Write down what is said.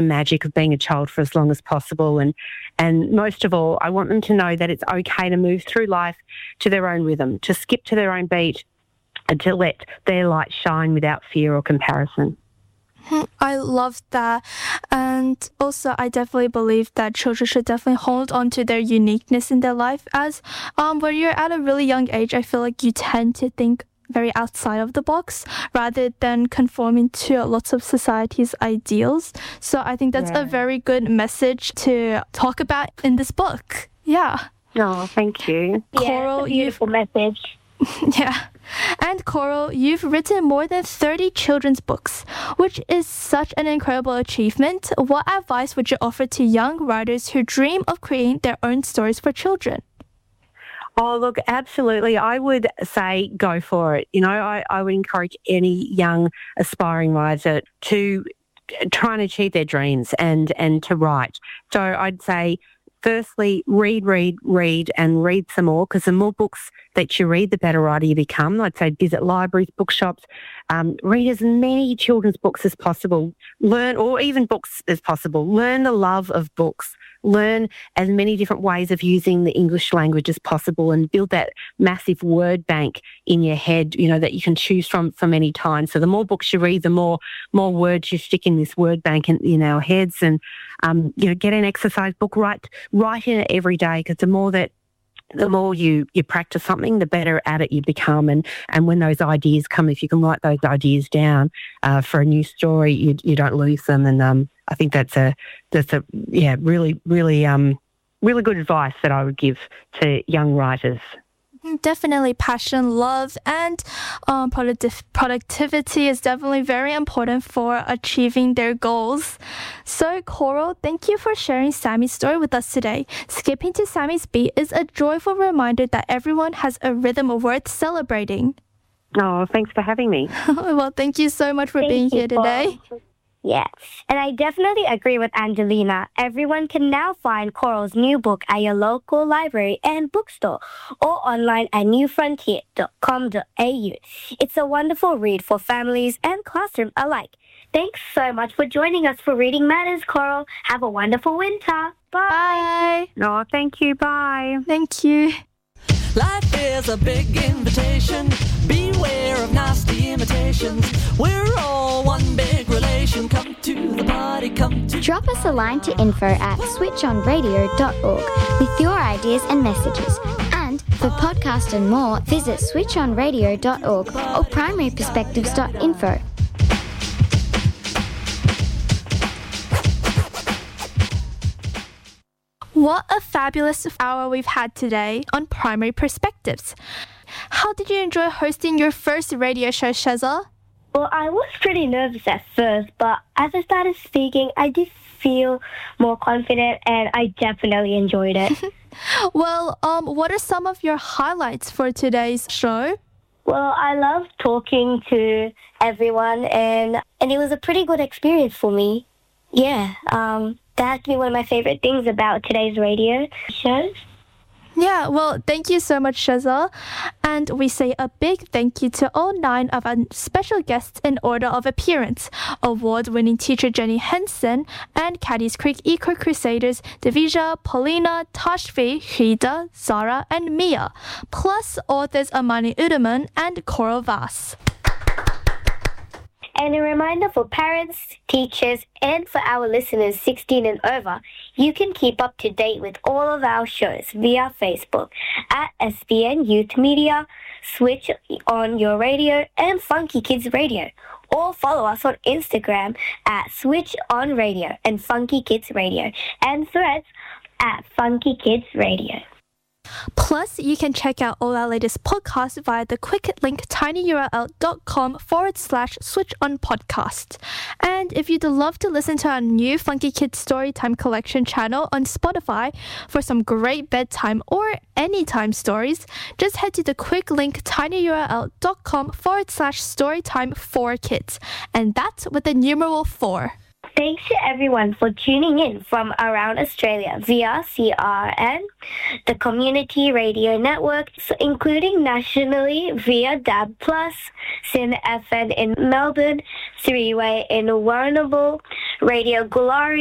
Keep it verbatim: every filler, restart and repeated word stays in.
magic of being a child for as long as possible. And, and most of all, I want them to know that it's okay to move through life to their own rhythm, to skip to their own beat, and to let their light shine without fear or comparison. I love that. And also, I definitely believe that children should definitely hold on to their uniqueness in their life. As um, when you're at a really young age, I feel like you tend to think very outside of the box rather than conforming to lots of society's ideals. So I think that's yeah. a very good message to talk about in this book. Yeah. Oh, thank you. Yeah, Coral, it's a beautiful message. Yeah. And Coral, you've written more than thirty children's books, which is such an incredible achievement. What advice would you offer to young writers who dream of creating their own stories for children? Oh, look, absolutely. I would say go for it. You know, I, I would encourage any young aspiring writer to try and achieve their dreams and, and to write. So I'd say, firstly, read, read, read and read some more, because the more books that you read, the better writer you become. I'd say visit libraries, bookshops, um, read as many children's books as possible, learn, or even books as possible. Learn the love of books. Learn as many different ways of using the English language as possible and build that massive word bank in your head, you know, that you can choose from for many times. So the more books you read, the more more words you stick in this word bank in, in our heads. And, um, you know, get an exercise book, write, write in it every day, because the more that the more you, you practice something, the better at it you become. And, and when those ideas come, if you can write those ideas down uh, for a new story, you, you don't lose them. And um, I think that's a, that's a, yeah, really, really, um, really good advice that I would give to young writers. Definitely passion, love, and um, productive productivity is definitely very important for achieving their goals. So, Coral, thank you for sharing Sammy's story with us today. Skipping to Sammy's beat is a joyful reminder that everyone has a rhythm worth celebrating. Oh, thanks for having me. Well, thank you so much for Thank being you, here today. Coral. Yeah, and I definitely agree with Angelina. Everyone can now find Coral's new book at your local library and bookstore or online at new frontier dot com dot a u. It's a wonderful read for families and classroom alike. Thanks so much for joining us for Reading Matters, Coral. Have a wonderful winter. Bye. Bye. Oh, thank you. Bye. Thank you. Life is a big invitation. Beware of nasty imitations. We're all one big relation. Come to the party, come to... Drop us a line to info at switch on radio dot org with your ideas and messages. And for podcast and more, visit switch on radio dot org or primary perspectives dot info. What a fabulous hour we've had today on Primary Perspectives. How did you enjoy hosting your first radio show, Sheza? Well, I was pretty nervous at first, but as I started speaking, I did feel more confident and I definitely enjoyed it. Well, um, what are some of your highlights for today's show? Well, I loved talking to everyone and, and it was a pretty good experience for me. Yeah, um... that's been one of my favorite things about today's radio shows. Yeah, well, thank you so much, Sheza. And we say a big thank you to all nine of our special guests in order of appearance. Award-winning teacher Jenny Henson and Caddies Creek Eco Crusaders Divija, Paulina, Tashvi, Hida, Zara, and Mia. Plus authors Amani Udaman and Coral Vass. And a reminder for parents, teachers, and for our listeners sixteen and over, you can keep up to date with all of our shows via Facebook at S B N Youth Media, Switch on Your Radio, and Funky Kids Radio. Or follow us on Instagram at Switch On Radio and Funky Kids Radio, and Threads at Funky Kids Radio. Plus, you can check out all our latest podcasts via the quick link tinyurl.com forward slash switch on podcast. And if you'd love to listen to our new Funky Kids Storytime Collection channel on Spotify for some great bedtime or anytime stories, just head to the quick link tinyurl.com forward slash storytime for kids. And that's with the numeral four. Thanks to everyone for tuning in from around Australia via C R N, the Community Radio Network, including nationally via D A B plus, Sin F M in Melbourne, Three Way in Warrnambool, Radio Glory